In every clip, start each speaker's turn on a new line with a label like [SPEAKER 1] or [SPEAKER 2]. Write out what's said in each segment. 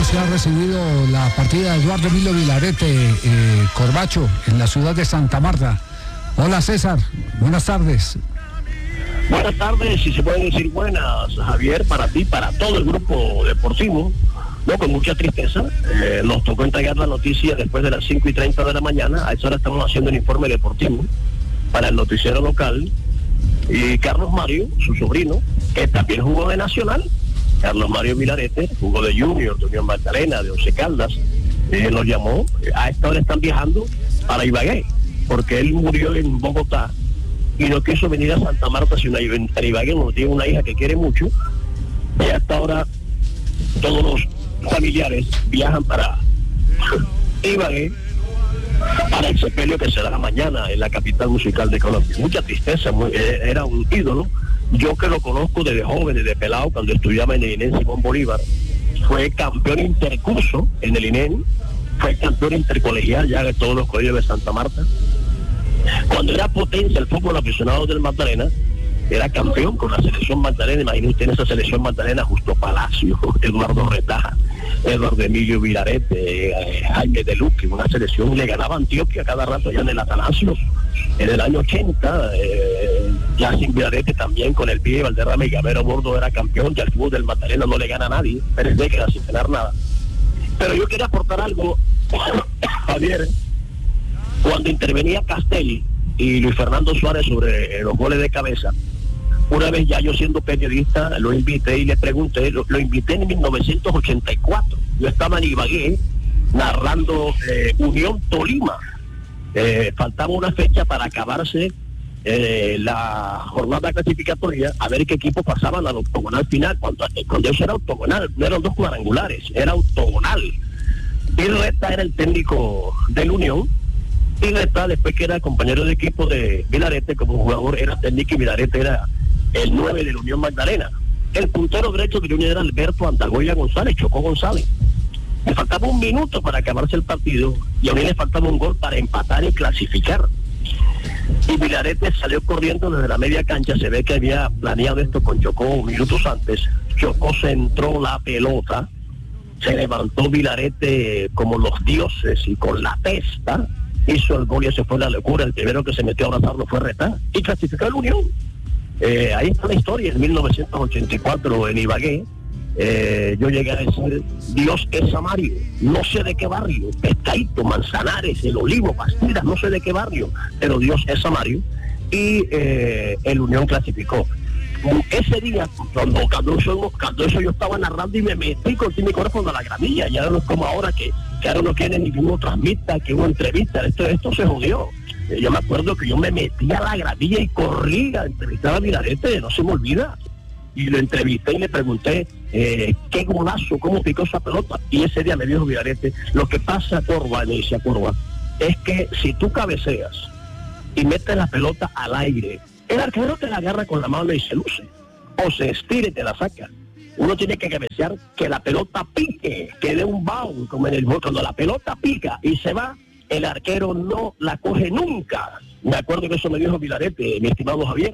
[SPEAKER 1] se ha recibido la partida de Eduardo Emilio Vilarete, Corbacho, en la ciudad de Santa Marta. Hola César, buenas tardes.
[SPEAKER 2] Buenas tardes, si se pueden decir buenas, Javier, para ti, para todo el grupo deportivo. No, con mucha tristeza, nos tocó entregar la noticia después de las 5:30 de la mañana. A esa hora estamos haciendo el informe deportivo para el noticiero local. Y Carlos Mario, su sobrino, que también jugó de Nacional, Carlos Mario Vilarete, jugó de Junior, de Unión Magdalena, de Once Caldas, nos llamó. A esta hora están viajando para Ibagué, porque él murió en Bogotá y no quiso venir a Santa Marta, sino a Ibagué, donde tiene una hija que quiere mucho. Y a esta hora todos los familiares viajan para Ibagué, para el sepelio que será mañana en la capital musical de Colombia. Mucha tristeza, era un ídolo. Yo que lo conozco desde joven, desde pelado, cuando estudiaba en el INEN Simón Bolívar, fue campeón intercurso en el INEN, fue campeón intercolegial ya de todos los colegios de Santa Marta. Cuando era potencia el fútbol aficionado del Magdalena, era campeón con la selección Magdalena. Imagínense usted en esa selección Magdalena: Justo Palacio, Eduardo Retaja, Eduardo Emilio Vilarete, Jaime de Luque. Una selección, le ganaba a Antioquia cada rato allá en el Atanasio. En el año 80, ya sin Vilarete también, con el pie Valderrama y Gamero Bordo era campeón. Ya el fútbol del Magdalena no le gana a nadie, pero es década sin ganar nada. Pero yo quería aportar algo, Javier. Cuando intervenía Castel y Luis Fernando Suárez sobre los goles de cabeza, una vez ya yo siendo periodista lo invité y le pregunté, lo invité en 1984. Yo estaba en Ibagué narrando Unión Tolima. Faltaba una fecha para acabarse la jornada clasificatoria, a ver qué equipo pasaban al octogonal final. Cuando eso era octogonal, no eran dos cuadrangulares, era octogonal. Y Reta era el técnico del Unión. Y Reta, después que era compañero de equipo de Vilarete, como jugador era técnico, y Vilarete era el 9 de la Unión Magdalena. El puntero derecho de la Unión era Alberto Andagoya González, Chocó González. Le faltaba un minuto para acabarse el partido y a mí le faltaba un gol para empatar y clasificar. Y Vilarete salió corriendo desde la media cancha. Se ve que había planeado esto con Chocó minutos antes. Chocó centró la pelota, se levantó Vilarete como los dioses y con la testa hizo el gol y eso fue la locura. El primero que se metió a abrazarlo fue Reta y clasificó el Unión. Ahí está la historia. En 1984 en Ibagué, yo llegué a decir: Dios es Samario, no sé de qué barrio, Pescadito, Manzanares, El Olivo, Pastiras, no sé de qué barrio, pero Dios es Samario. Y el Unión clasificó. Ese día, cuando eso yo estaba narrando y me metí con mi cuerpo a la gramilla. Ya no es como ahora que ahora no quiere ni que uno transmita, que uno entrevista. Esto se jodió. Yo me acuerdo que yo me metí a la gramilla y corrí a entrevistar a Vilarete, no se me olvida. Y lo entrevisté y le pregunté qué golazo, cómo picó esa pelota. Y ese día me dijo Vilarete: lo que pasa, Corva, me decía Corva, es que si tú cabeceas y metes la pelota al aire, el arquero te la agarra con la mano y se luce, o se estira y te la saca. Uno tiene que cabecear que la pelota pique, que dé un bound, como en el gol. Cuando la pelota pica y se va, el arquero no la coge nunca. Me acuerdo que eso me dijo Vilarete, mi estimado Javier.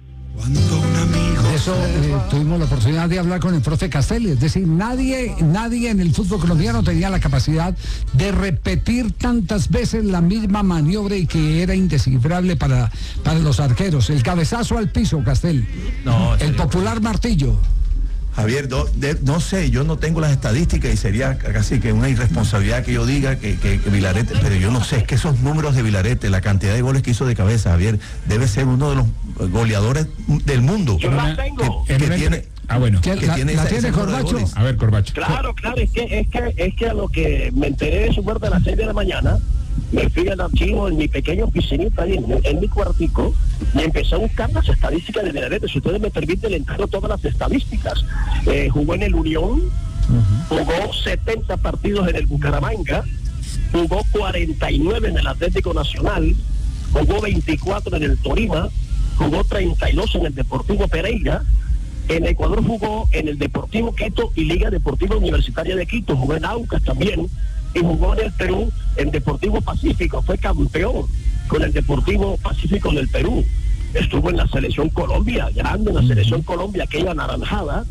[SPEAKER 1] Eso tuvimos la oportunidad de hablar con el profe Castelli. Es decir, nadie en el fútbol colombiano tenía la capacidad de repetir tantas veces la misma maniobra y que era indescifrable para los arqueros. El cabezazo al piso, Castelli. No, el popular martillo.
[SPEAKER 3] Javier, no sé, yo no tengo las estadísticas y sería casi que una irresponsabilidad que yo diga que Vilarete, pero yo no sé, es que esos números de Vilarete, la cantidad de goles que hizo de cabeza, Javier, debe ser uno de los goleadores del mundo.
[SPEAKER 2] Yo las tengo.
[SPEAKER 3] Que tiene...
[SPEAKER 1] bueno.
[SPEAKER 3] Que tiene
[SPEAKER 1] ¿La tiene Corbacho?
[SPEAKER 3] A ver, Corbacho.
[SPEAKER 2] Claro, es que a lo que me enteré de su muerte a las 6 de la mañana, me fui al archivo en mi pequeño piscinita ahí, en mi cuartico, y empecé a buscar las estadísticas de Vilarete. Si ustedes me permiten, le entrego todas las estadísticas. Jugó en el Unión, jugó 70 partidos en el Bucaramanga, jugó 49 en el Atlético Nacional, jugó 24 en el Tolima, jugó 32 en el Deportivo Pereira. En Ecuador jugó en el Deportivo Quito y Liga Deportiva Universitaria de Quito, jugó en Aucas también, y jugó en el Perú en Deportivo Pacífico, fue campeón con el Deportivo Pacífico del Perú. Estuvo en la Selección Colombia, grande en la Selección Colombia, aquella anaranjada,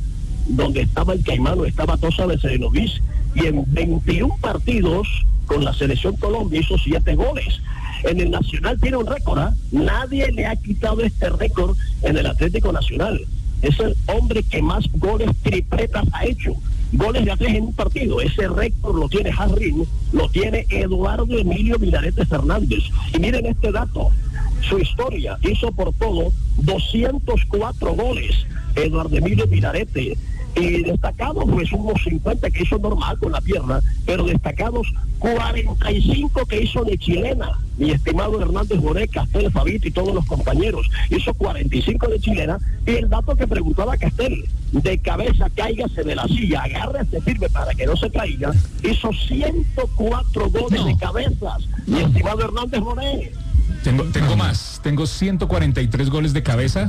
[SPEAKER 2] donde estaba el Caimano, estaba Tosa Veselinovic, y en 21 partidos con la selección Colombia hizo 7 goles. En el Nacional tiene un récord, ¿eh? Nadie le ha quitado este récord en el Atlético Nacional. Es el hombre que más goles tripletas ha hecho. Goles de a 3 en un partido. Ese récord lo tiene Harry, lo tiene Eduardo Emilio Vilarete Fernández. Y miren este dato, su historia, hizo por todo 204 goles Eduardo Emilio Vilarete. Y destacados pues unos 50 que hizo normal con la pierna, pero destacados 45 que hizo de chilena. Mi estimado Hernández Boré, Castel, Fabito y todos los compañeros, hizo 45 de chilena. Y el dato que preguntaba Castel, de cabeza, cáigase de la silla, agárrese firme para que no se caiga, hizo 104 goles de cabezas. Mi estimado Hernández Boré.
[SPEAKER 4] Tengo más, tengo 143 goles de cabeza,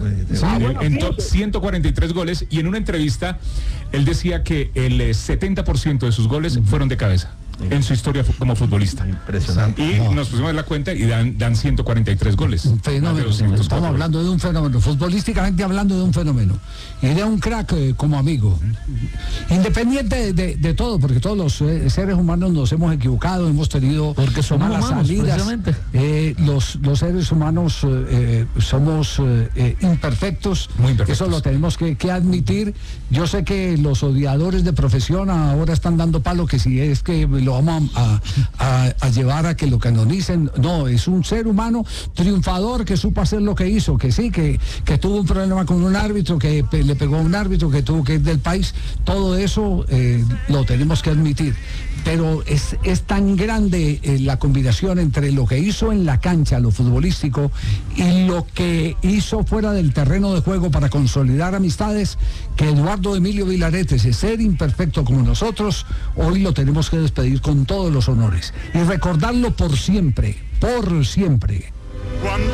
[SPEAKER 4] 143 goles, y en una entrevista él decía que el 70% de sus goles fueron de cabeza en su historia como futbolista.
[SPEAKER 3] Impresionante.
[SPEAKER 4] Y nos pusimos la cuenta y dan 143 goles.
[SPEAKER 1] Un fenómeno. Estamos hablando de un fenómeno, futbolísticamente hablando de un fenómeno. Y de un crack como amigo. Independiente de todo, porque todos los seres humanos nos hemos equivocado, hemos tenido malas salidas. Los seres humanos somos imperfectos.
[SPEAKER 4] Muy imperfectos.
[SPEAKER 1] Eso lo tenemos que admitir. Yo sé que los odiadores de profesión ahora están dando palo que si es que lo vamos a llevar a que lo canonicen. No, es un ser humano triunfador que supo hacer lo que hizo, que sí, que tuvo un problema con un árbitro, que le pegó a un árbitro, que tuvo que ir del país. Todo eso lo tenemos que admitir. Pero es tan grande la combinación entre lo que hizo en la cancha, lo futbolístico, y lo que hizo fuera del terreno de juego para consolidar amistades, que Eduardo Emilio Vilarete, ese ser imperfecto como nosotros, hoy lo tenemos que despedir con todos los honores y recordarlo por siempre, por siempre.